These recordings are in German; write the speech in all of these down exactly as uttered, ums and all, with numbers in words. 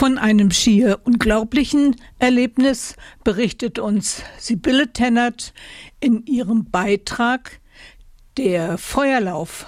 Von einem schier unglaublichen Erlebnis berichtet uns Sibylle Tennert in ihrem Beitrag Der Feuerlauf.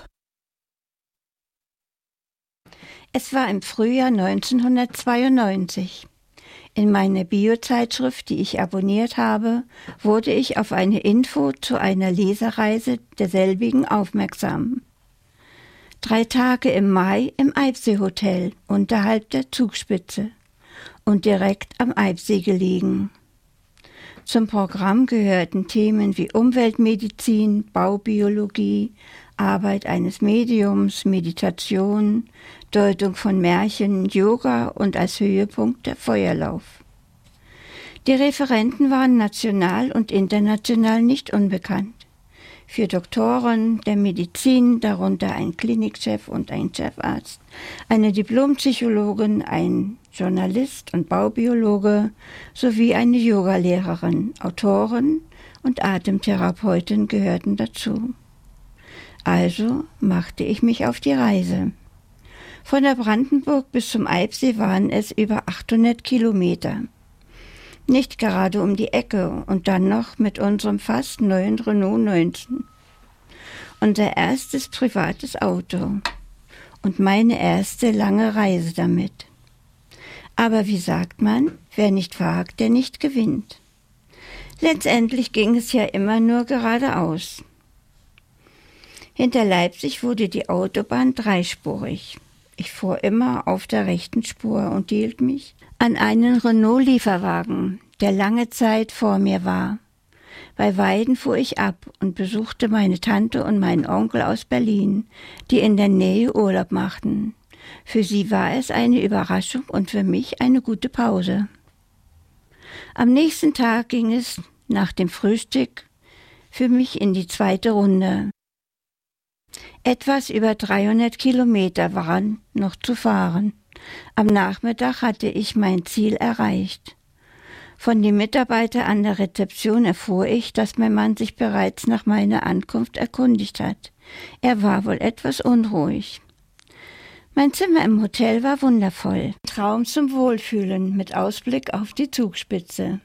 Es war im Frühjahr neunzehnhundertzweiundneunzig. In meiner Biozeitschrift, die ich abonniert habe, wurde ich auf eine Info zu einer Lesereise derselbigen aufmerksam. Drei Tage im Mai im Eibsee-Hotel unterhalb der Zugspitze und direkt am Eibsee gelegen. Zum Programm gehörten Themen wie Umweltmedizin, Baubiologie, Arbeit eines Mediums, Meditation, Deutung von Märchen, Yoga und als Höhepunkt der Feuerlauf. Die Referenten waren national und international nicht unbekannt. Vier Doktoren der Medizin, darunter ein Klinikchef und ein Chefarzt, eine Diplompsychologin, ein Journalist und Baubiologe sowie eine Yogalehrerin, Autorin und Atemtherapeutin gehörten dazu. Also machte ich mich auf die Reise. Von der Brandenburg bis zum Eibsee waren es über achthundert Kilometer. Nicht gerade um die Ecke und dann noch mit unserem fast neuen Renault neunzehn. Unser erstes privates Auto und meine erste lange Reise damit. Aber wie sagt man, wer nicht wagt, der nicht gewinnt. Letztendlich ging es ja immer nur geradeaus. Hinter Leipzig wurde die Autobahn dreispurig. Ich fuhr immer auf der rechten Spur und hielt mich an einen Renault-Lieferwagen, der lange Zeit vor mir war. Bei Weiden fuhr ich ab und besuchte meine Tante und meinen Onkel aus Berlin, die in der Nähe Urlaub machten. Für sie war es eine Überraschung und für mich eine gute Pause. Am nächsten Tag ging es nach dem Frühstück für mich in die zweite Runde. Etwas über dreihundert Kilometer waren noch zu fahren. Am Nachmittag hatte ich mein Ziel erreicht. Von dem Mitarbeiter an der Rezeption erfuhr ich, dass mein Mann sich bereits nach meiner Ankunft erkundigt hat. Er war wohl etwas unruhig. Mein Zimmer im Hotel war wundervoll. Traum zum Wohlfühlen mit Ausblick auf die Zugspitze.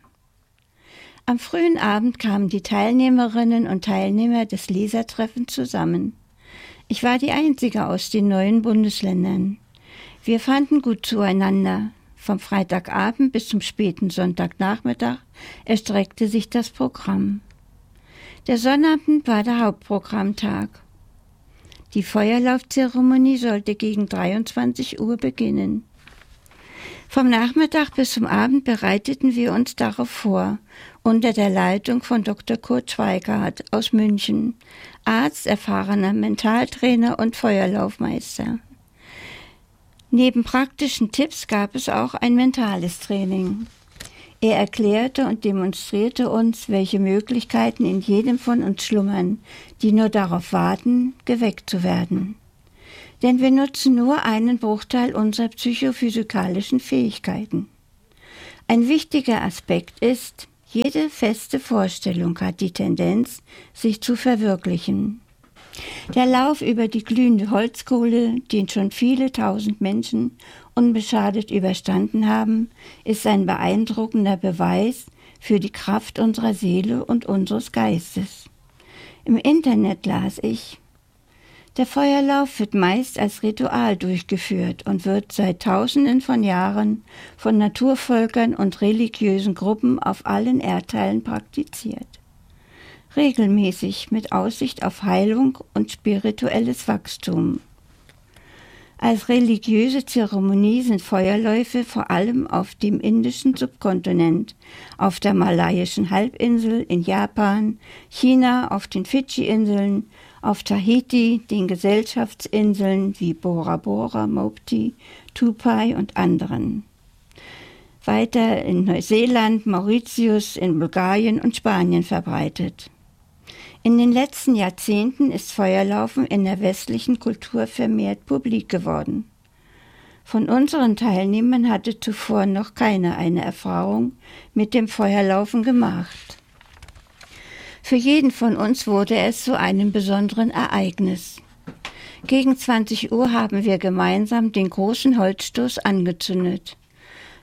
Am frühen Abend kamen die Teilnehmerinnen und Teilnehmer des Lesertreffens zusammen. Ich war die Einzige aus den neuen Bundesländern. Wir fanden gut zueinander. Vom Freitagabend bis zum späten Sonntagnachmittag erstreckte sich das Programm. Der Sonnabend war der Hauptprogrammtag. Die Feuerlaufzeremonie sollte gegen dreiundzwanzig Uhr beginnen. Vom Nachmittag bis zum Abend bereiteten wir uns darauf vor, unter der Leitung von Doktor Kurt Schweigart aus München, Arzt, erfahrener Mentaltrainer und Feuerlaufmeister. Neben praktischen Tipps gab es auch ein mentales Training. Er erklärte und demonstrierte uns, welche Möglichkeiten in jedem von uns schlummern, die nur darauf warten, geweckt zu werden. Denn wir nutzen nur einen Bruchteil unserer psychophysikalischen Fähigkeiten. Ein wichtiger Aspekt ist, jede feste Vorstellung hat die Tendenz, sich zu verwirklichen. Der Lauf über die glühende Holzkohle, den schon viele tausend Menschen unbeschadet überstanden haben, ist ein beeindruckender Beweis für die Kraft unserer Seele und unseres Geistes. Im Internet las ich: Der Feuerlauf wird meist als Ritual durchgeführt und wird seit Tausenden von Jahren von Naturvölkern und religiösen Gruppen auf allen Erdteilen praktiziert. Regelmäßig mit Aussicht auf Heilung und spirituelles Wachstum. Als religiöse Zeremonie sind Feuerläufe vor allem auf dem indischen Subkontinent, auf der malayischen Halbinsel, in Japan, China, auf den Fidschi-Inseln, auf Tahiti, den Gesellschaftsinseln wie Bora Bora, Mopti, Tupai und anderen. Weiter in Neuseeland, Mauritius, in Bulgarien und Spanien verbreitet. In den letzten Jahrzehnten ist Feuerlaufen in der westlichen Kultur vermehrt publik geworden. Von unseren Teilnehmern hatte zuvor noch keiner eine Erfahrung mit dem Feuerlaufen gemacht. Für jeden von uns wurde es zu einem besonderen Ereignis. Gegen zwanzig Uhr haben wir gemeinsam den großen Holzstoß angezündet.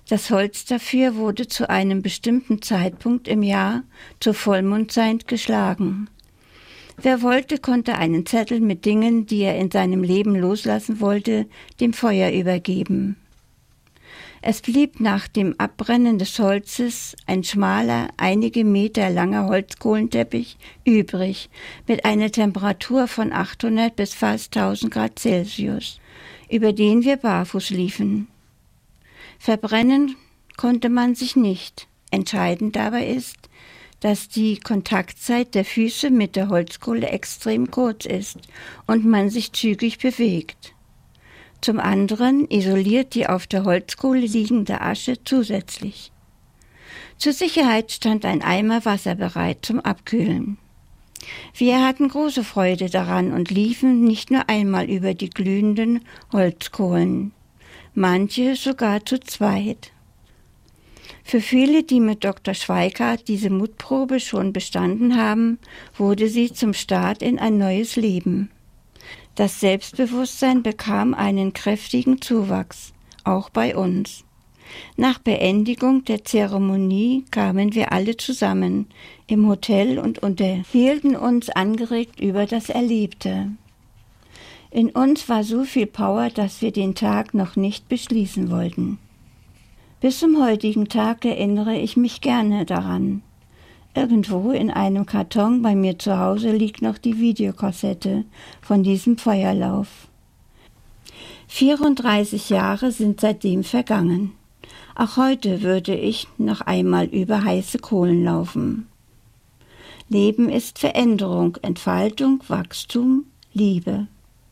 Das Holz dafür wurde zu einem bestimmten Zeitpunkt im Jahr zur Vollmondzeit geschlagen. Wer wollte, konnte einen Zettel mit Dingen, die er in seinem Leben loslassen wollte, dem Feuer übergeben. Es blieb nach dem Abbrennen des Holzes ein schmaler, einige Meter langer Holzkohlenteppich übrig, mit einer Temperatur von achthundert bis fast tausend Grad Celsius, über den wir barfuß liefen. Verbrennen konnte man sich nicht. Entscheidend dabei ist, dass die Kontaktzeit der Füße mit der Holzkohle extrem kurz ist und man sich zügig bewegt. Zum anderen isoliert die auf der Holzkohle liegende Asche zusätzlich. Zur Sicherheit stand ein Eimer Wasser bereit zum Abkühlen. Wir hatten große Freude daran und liefen nicht nur einmal über die glühenden Holzkohlen, manche sogar zu zweit. Für viele, die mit Doktor Schweikart diese Mutprobe schon bestanden haben, wurde sie zum Start in ein neues Leben. Das Selbstbewusstsein bekam einen kräftigen Zuwachs, auch bei uns. Nach Beendigung der Zeremonie kamen wir alle zusammen im Hotel und unterhielten uns angeregt über das Erlebte. In uns war so viel Power, dass wir den Tag noch nicht beschließen wollten. Bis zum heutigen Tag erinnere ich mich gerne daran. Irgendwo in einem Karton bei mir zu Hause liegt noch die Videokassette von diesem Feuerlauf. vierunddreißig Jahre sind seitdem vergangen. Auch heute würde ich noch einmal über heiße Kohlen laufen. Leben ist Veränderung, Entfaltung, Wachstum, Liebe.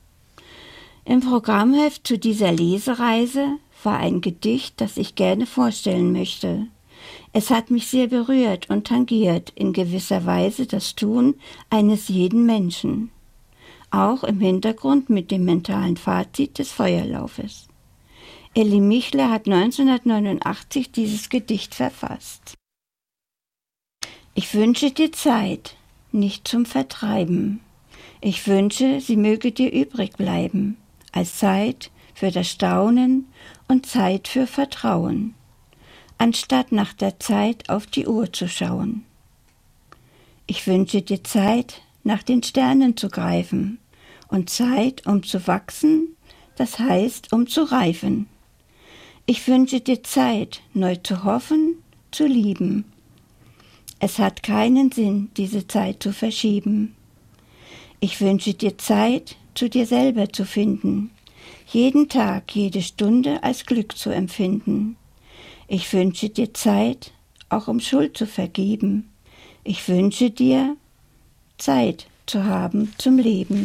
Im Programmheft zu dieser Lesereise war ein Gedicht, das ich gerne vorstellen möchte. Es hat mich sehr berührt und tangiert in gewisser Weise das Tun eines jeden Menschen, auch im Hintergrund mit dem mentalen Fazit des Feuerlaufes. Elli Michler hat neunzehnhundertneunundachtzig dieses Gedicht verfasst. Ich wünsche dir Zeit, nicht zum Vertreiben. Ich wünsche, sie möge dir übrig bleiben, als Zeit für das Staunen und Zeit für Vertrauen, anstatt nach der Zeit auf die Uhr zu schauen. Ich wünsche dir Zeit, nach den Sternen zu greifen und Zeit, um zu wachsen, das heißt, um zu reifen. Ich wünsche dir Zeit, neu zu hoffen, zu lieben. Es hat keinen Sinn, diese Zeit zu verschieben. Ich wünsche dir Zeit, zu dir selber zu finden, jeden Tag, jede Stunde als Glück zu empfinden. Ich wünsche dir Zeit, auch um Schuld zu vergeben. Ich wünsche dir Zeit zu haben zum Leben.